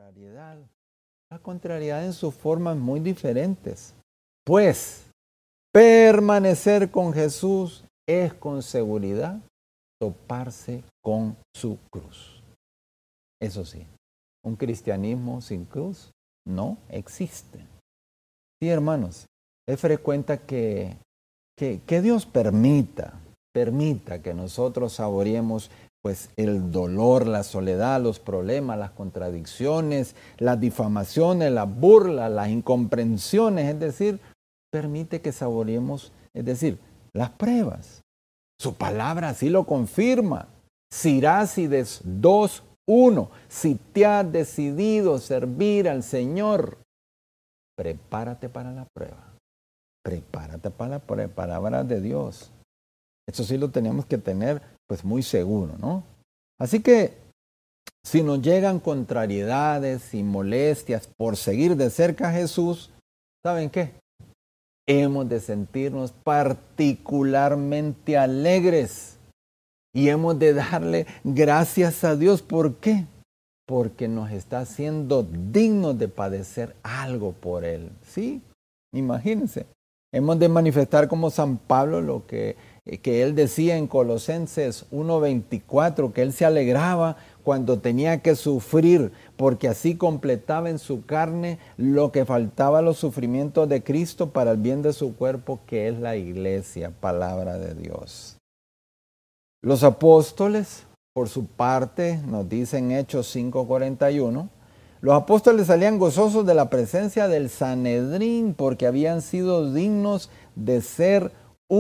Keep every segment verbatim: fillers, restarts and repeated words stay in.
contrariedad. La contrariedad en sus formas muy diferentes. Pues, permanecer con Jesús es con seguridad toparse con su cruz. Eso sí, un cristianismo sin cruz no existe. Sí, hermanos, es frecuente que, que, que Dios permita, permita que nosotros saboreemos pues el dolor, la soledad, los problemas, las contradicciones, las difamaciones, las burlas, las incomprensiones, es decir, permite que saboreemos, es decir, las pruebas. Su palabra así lo confirma. Sirácides dos uno. Si te has decidido servir al Señor, prepárate para la prueba. Prepárate para la prueba, palabra de Dios. Eso sí lo tenemos que tener pues muy seguro, ¿no? Así que si nos llegan contrariedades y molestias por seguir de cerca a Jesús, ¿saben qué? Hemos de sentirnos particularmente alegres y hemos de darle gracias a Dios. ¿Por qué? Porque nos está haciendo dignos de padecer algo por Él. ¿Sí? Imagínense. Hemos de manifestar como San Pablo lo que, que él decía en Colosenses uno veinticuatro, que él se alegraba cuando tenía que sufrir, porque así completaba en su carne lo que faltaba a los sufrimientos de Cristo para el bien de su cuerpo, que es la iglesia, palabra de Dios. Los apóstoles, por su parte, nos dicen Hechos cinco cuarenta y uno, los apóstoles salían gozosos de la presencia del Sanedrín porque habían sido dignos de ser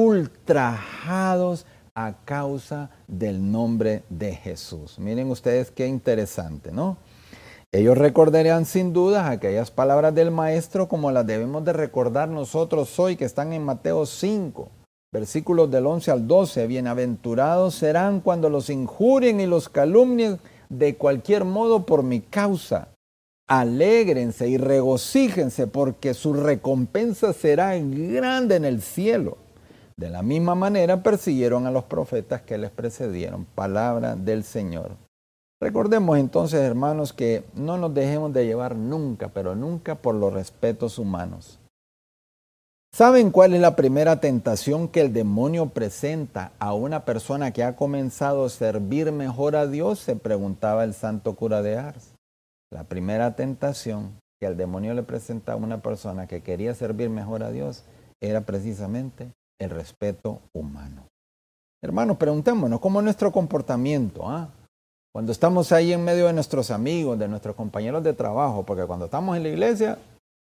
ultrajados a causa del nombre de Jesús. Miren ustedes qué interesante, ¿no? Ellos recordarían sin duda aquellas palabras del Maestro como las debemos de recordar nosotros hoy, que están en Mateo cinco, versículos del once al doce. Bienaventurados serán cuando los injurien y los calumnien de cualquier modo por mi causa. Alégrense y regocíjense porque su recompensa será grande en el cielo. De la misma manera persiguieron a los profetas que les precedieron. Palabra del Señor. Recordemos entonces, hermanos, que no nos dejemos de llevar nunca, pero nunca por los respetos humanos. ¿Saben cuál es la primera tentación que el demonio presenta a una persona que ha comenzado a servir mejor a Dios? Se preguntaba el santo cura de Ars. La primera tentación que el demonio le presenta a una persona que quería servir mejor a Dios era precisamente el respeto humano. Hermanos, preguntémonos cómo es nuestro comportamiento, ¿ah? Cuando estamos ahí en medio de nuestros amigos, de nuestros compañeros de trabajo, porque cuando estamos en la iglesia